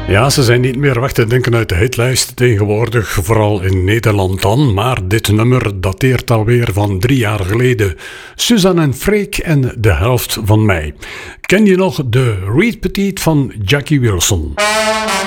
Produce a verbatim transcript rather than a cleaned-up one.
Ja, ze zijn niet meer weg te denken uit de hitlijst tegenwoordig, vooral in Nederland dan. Maar dit nummer dateert alweer van drie jaar geleden. Suzanne en Freek en De Helft van Mij. Ken je nog de Reed Petit van Jackie Wilson?